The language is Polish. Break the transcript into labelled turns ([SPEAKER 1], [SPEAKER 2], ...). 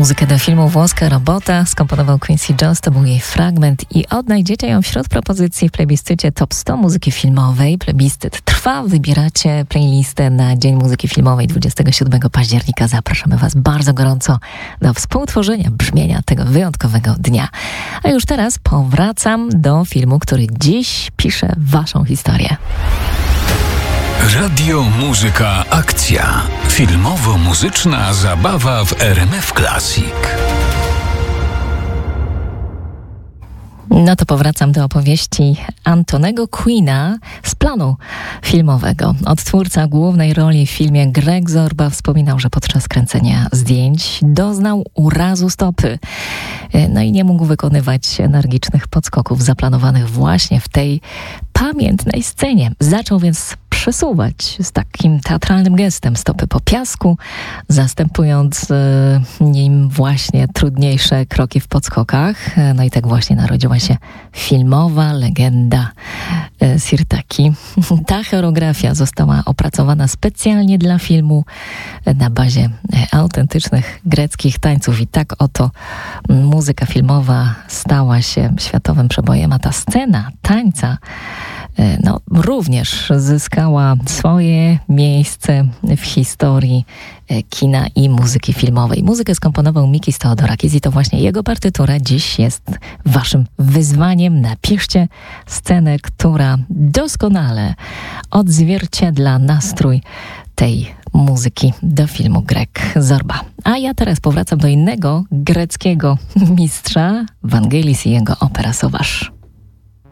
[SPEAKER 1] Muzykę do filmu Włoska robota skomponował Quincy Jones, to był jej fragment i odnajdziecie ją wśród propozycji w plebiscycie Top 100 muzyki filmowej. Plebiscyt trwa, wybieracie playlistę na Dzień Muzyki Filmowej 27 października. Zapraszamy Was bardzo gorąco do współtworzenia brzmienia tego wyjątkowego dnia. A już teraz powracam do filmu, który dziś pisze Waszą historię.
[SPEAKER 2] Radio Muzyka Akcja. Filmowo-muzyczna zabawa w RMF Classic.
[SPEAKER 1] No to powracam do opowieści Antonego Quina z planu filmowego. Odtwórca głównej roli w filmie Greg Zorba wspominał, że podczas kręcenia zdjęć doznał urazu stopy. No i nie mógł wykonywać energicznych podskoków zaplanowanych właśnie w tej pamiętnej scenie. Zaczął więc przesuwać z takim teatralnym gestem stopy po piasku, zastępując nim właśnie trudniejsze kroki w podskokach. No i tak właśnie narodziła się filmowa legenda Sirtaki. Ta choreografia została opracowana specjalnie dla filmu na bazie autentycznych greckich tańców i tak oto muzyka filmowa stała się światowym przebojem, a ta scena tańca również zyskała swoje miejsce w historii kina i muzyki filmowej. Muzykę skomponował Mikis Theodorakis i to właśnie jego partytura dziś jest waszym wyzwaniem. Napiszcie scenę, która doskonale odzwierciedla nastrój tej muzyki do filmu Greg Zorba. A ja teraz powracam do innego greckiego mistrza, Vangelis i jego opera Sauvage.